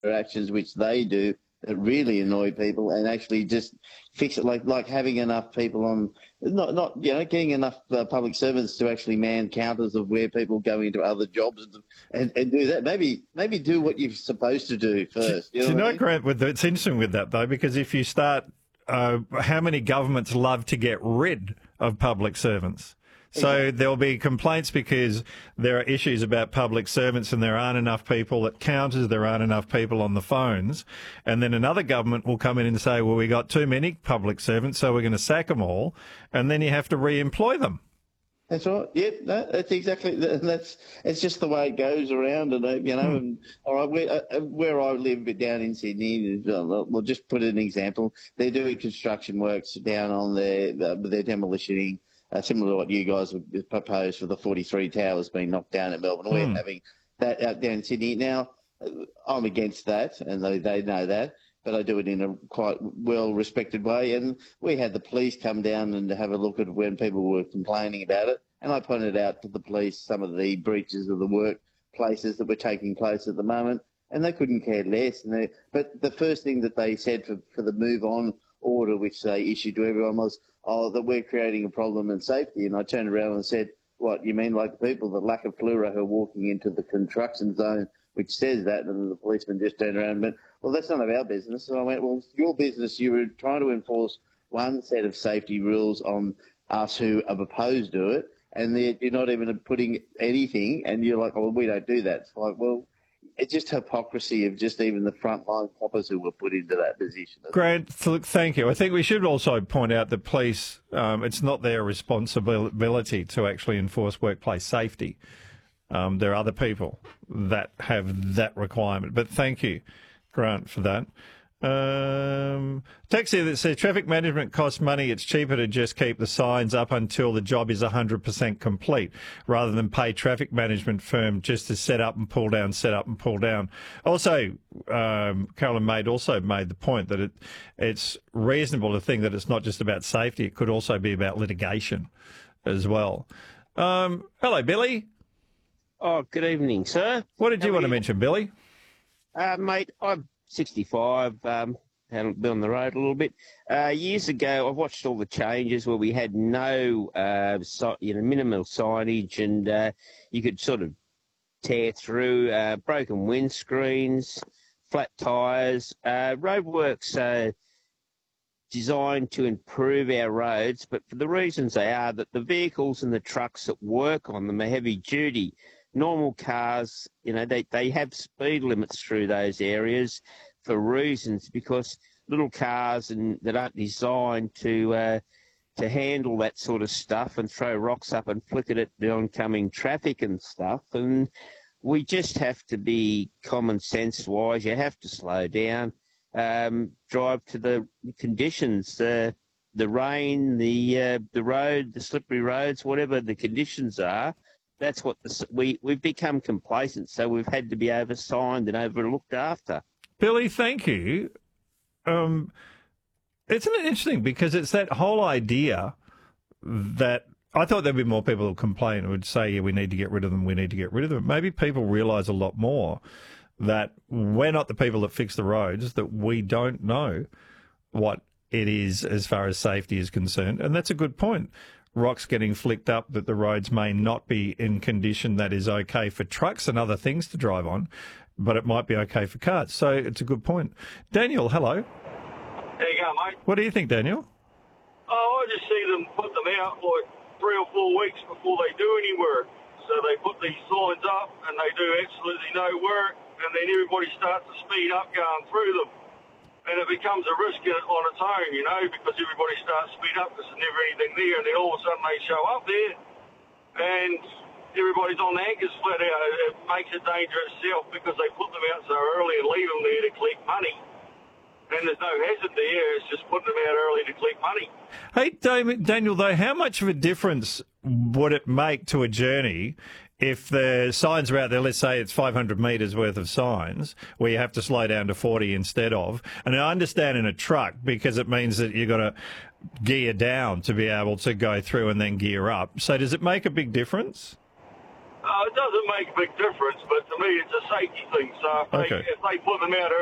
actions which they do that really annoy people, and actually just fix it, like having enough people on, not getting enough public servants to actually man counters of where people go into other jobs, and do that. Maybe do what you're supposed to do first. You know what I mean? Grant, it's interesting with that, though, because if you start, how many governments love to get rid of public servants? So there'll be complaints because there are issues about public servants and there aren't enough people at counters, there aren't enough people on the phones. And then another government will come in and say, well, we got too many public servants, so we're going to sack them all. And then you have to re-employ them. That's right. Yeah, no, that's exactly. It's just the way it goes around, and And all right, where I live, but down in Sydney, we'll just put an example. They're doing construction works down on their demolitioning. Similar to what you guys would propose for the 43 towers being knocked down in Melbourne. We're having that out down in Sydney. Now, I'm against that, and they know that, but I do it in a quite well-respected way. And we had the police come down and have a look at when people were complaining about it, and I pointed out to the police some of the breaches of the workplaces that were taking place at the moment, and they couldn't care less. But the first thing that they said for the move-on order, which they issued to everyone, was, that we're creating a problem in safety. And I turned around and said, what, you mean like the people, the lack of fluoro who are walking into the construction zone, which says that? And the policeman just turned around and went, well, that's none of our business. And I went, well, it's your business. You were trying to enforce one set of safety rules on us who are opposed to it, and you're not even putting anything, and you're like, oh, well, we don't do that. It's like, well, it's just hypocrisy of just even the frontline coppers who were put into that position. Grant, thank you. I think we should also point out that police, it's not their responsibility to actually enforce workplace safety. There are other people that have that requirement. But thank you, Grant, for that. Text here that says traffic management costs money. It's cheaper to just keep the signs up until the job is 100% complete rather than pay traffic management firm just to set up and pull down, set up and pull down. Also, Carolyn Maid also made the point that it's reasonable to think that it's not just about safety. It could also be about litigation as well. Hello, Billy. Oh, good evening, sir. What did you want to mention, Billy? Mate, I'm 65, haven't been on the road a little bit. Years ago, I've watched all the changes where we had no, minimal signage, and you could sort of tear through, broken windscreens, flat tyres. Roadworks designed to improve our roads, but for the reasons they are, that the vehicles and the trucks that work on them are heavy duty. Normal cars, they have speed limits through those areas for reasons, because little cars that aren't designed to handle that sort of stuff and throw rocks up and flick it at the oncoming traffic and stuff. And we just have to be common sense wise. You have to slow down, drive to the conditions, the rain, the road, the slippery roads, whatever the conditions are. That's what we've become complacent, so we've had to be oversigned and overlooked after. Billy, thank you. Isn't it interesting, because it's that whole idea that I thought there'd be more people who complain and would say, yeah, we need to get rid of them, we need to get rid of them. Maybe people realise a lot more that we're not the people that fix the roads, that we don't know what it is as far as safety is concerned. And that's a good point. Rocks getting flicked up, that the roads may not be in condition that is okay for trucks and other things to drive on, but it might be okay for cars. So it's a good point. Daniel, hello. How you going, mate? What do you think, Daniel? Oh, I just see them put them out like 3 or 4 weeks before they do any work. So they put these signs up and they do absolutely no work, and then everybody starts to speed up going through them. And it becomes a risk on its own, because everybody starts to speed up because there's never anything there, and then all of a sudden they show up there, and everybody's on the anchors flat out. It makes it dangerous itself because they put them out so early and leave them there to collect money. And there's no hazard there, it's just putting them out early to collect money. Hey, Daniel, though, how much of a difference would it make to a journey if the signs are out there? Let's say it's 500 metres worth of signs where you have to slow down to 40 instead of. And I understand in a truck, because it means that you've got to gear down to be able to go through and then gear up. So does it make a big difference? It doesn't make a big difference, but to me, it's a safety thing. So if Okay. they put them out